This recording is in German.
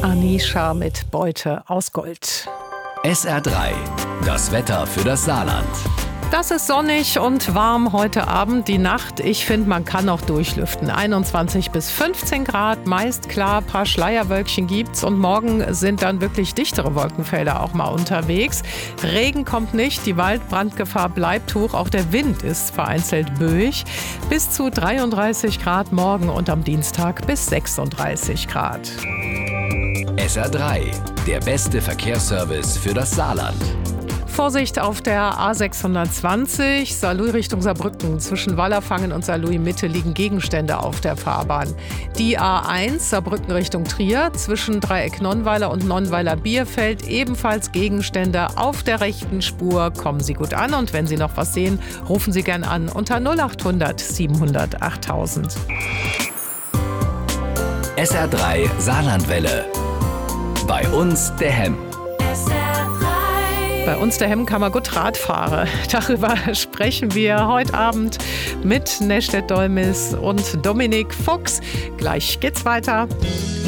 Anisha mit Beute aus Gold. SR3, das Wetter für das Saarland. Das ist sonnig und warm heute Abend. Die Nacht, ich finde, man kann auch durchlüften. 21 bis 15 Grad, meist klar, ein paar Schleierwölkchen gibt's. Und morgen sind dann wirklich dichtere Wolkenfelder auch mal unterwegs. Regen kommt nicht, die Waldbrandgefahr bleibt hoch. Auch der Wind ist vereinzelt böig. Bis zu 33 Grad morgen und am Dienstag bis 36 Grad. SR3, der beste Verkehrsservice für das Saarland. Vorsicht auf der A620, Saarlouis Richtung Saarbrücken. Zwischen Wallerfangen und Saarlouis Mitte liegen Gegenstände auf der Fahrbahn. Die A1, Saarbrücken Richtung Trier, zwischen Dreieck Nonnweiler und Nonnweiler Bierfeld ebenfalls Gegenstände auf der rechten Spur. Kommen Sie gut an und wenn Sie noch was sehen, rufen Sie gern an unter 0800 700 8000. SR3 Saarlandwelle. Bei uns der Hemm. Bei uns daheim kann man gut Rad fahren. Darüber sprechen wir heute Abend mit Nestedt Dolmis und Dominik Fuchs. Gleich geht's weiter.